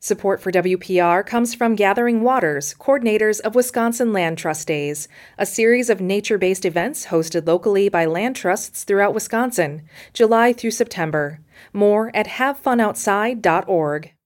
Support for WPR comes from Gathering Waters, coordinators of Wisconsin Land Trust Days, a series of nature-based events hosted locally by land trusts throughout Wisconsin, July through September. More at havefunoutside.org.